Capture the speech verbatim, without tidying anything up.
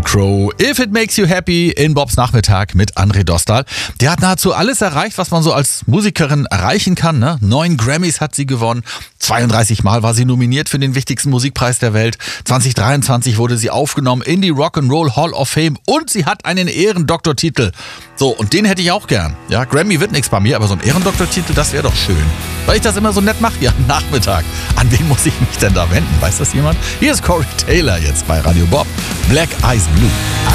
Crow, If It Makes You Happy in Bobs Nachmittag mit André Dostal. Der hat nahezu alles erreicht, was man so als Musikerin erreichen kann. Ne? Neun Grammys hat sie gewonnen, zweiunddreißig Mal war sie nominiert für den wichtigsten Musikpreis der Welt. zwanzig dreiundzwanzig wurde sie aufgenommen in die Rock'n'Roll Hall of Fame und sie hat einen Ehrendoktortitel. So, und den hätte ich auch gern. Ja, Grammy wird nichts bei mir, aber so ein Ehrendoktortitel, das wäre doch schön. Weil ich das immer so nett mache hier am Nachmittag. An wen muss ich mich denn da wenden? Weiß das jemand? Hier ist Corey Taylor jetzt bei Radio Bob. Black Eyes Blue.